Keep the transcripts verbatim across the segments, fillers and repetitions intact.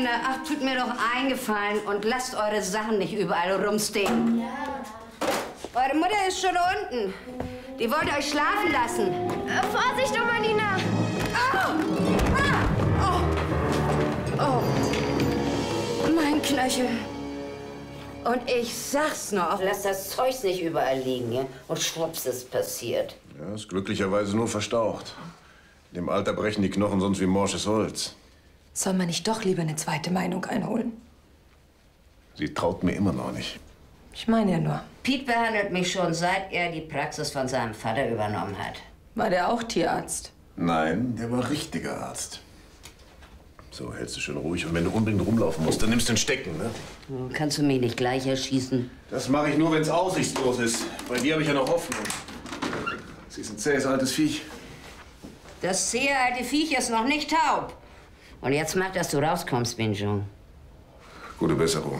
Kinder, ach, tut mir doch eingefallen und lasst eure Sachen nicht überall rumstehen. Ja. Eure Mutter ist schon unten. Die wollte euch schlafen lassen. Äh, Vorsicht, Oma Nina! Au! Ah! Oh! Oh! Mein Knöchel. Und ich sag's noch, lass das Zeugs nicht überall liegen, ja? Und schwupps, ist passiert. Ja, ist glücklicherweise nur verstaucht. In dem Alter brechen die Knochen sonst wie morsches Holz. Soll man nicht doch lieber eine zweite Meinung einholen? Sie traut mir immer noch nicht. Ich meine ja nur. Piet behandelt mich schon, seit er die Praxis von seinem Vater übernommen hat. War der auch Tierarzt? Nein, der war richtiger Arzt. So, hältst du schön ruhig. Und wenn du unbedingt rumlaufen musst, dann nimmst du den Stecken, ne? Kannst du mich nicht gleich erschießen? Das mache ich nur, wenn es aussichtslos ist. Bei dir habe ich ja noch Hoffnung. Sie ist ein zähes altes Viech. Das zähe alte Viech ist noch nicht taub. Und jetzt mach, dass du rauskommst, Binjung. Gute Besserung.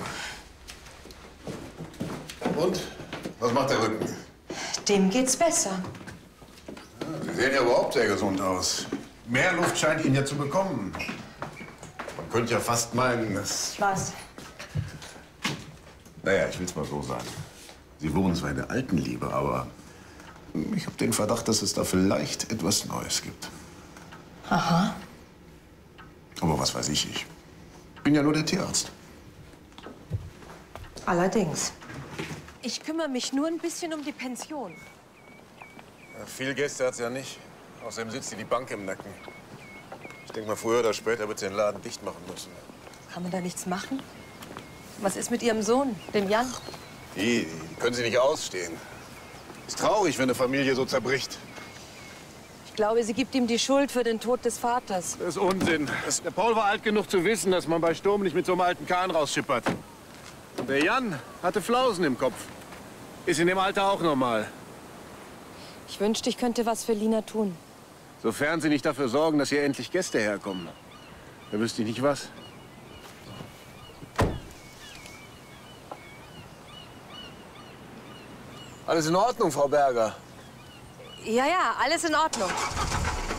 Und? Was macht der Rücken? Dem geht's besser. Ja, Sie sehen ja überhaupt sehr gesund aus. Mehr Luft scheint Ihnen ja zu bekommen. Man könnte ja fast meinen, dass... Was? Naja, ich will's mal so sagen. Sie wohnen zwar in der Altenliebe, aber ich habe den Verdacht, dass es da vielleicht etwas Neues gibt. Aha. Aber was weiß ich, ich bin ja nur der Tierarzt. Allerdings. Ich kümmere mich nur ein bisschen um die Pension. Ja, viel Gäste hat's ja nicht. Außerdem sitzt ihr die Bank im Nacken. Ich denke mal, früher oder später wird sie den Laden dicht machen müssen. Kann man da nichts machen? Was ist mit Ihrem Sohn, dem Jan? Die, die können Sie nicht ausstehen. Ist traurig, wenn eine Familie so zerbricht. Ich glaube, sie gibt ihm die Schuld für den Tod des Vaters. Das ist Unsinn. Das, der Paul war alt genug zu wissen, dass man bei Sturm nicht mit so einem alten Kahn rausschippert. Und der Jan hatte Flausen im Kopf. Ist in dem Alter auch normal. Ich wünschte, ich könnte was für Lina tun. Sofern Sie nicht dafür sorgen, dass hier endlich Gäste herkommen. Da wüsste ich nicht was. Alles in Ordnung, Frau Berger? Ja, ja, alles in Ordnung.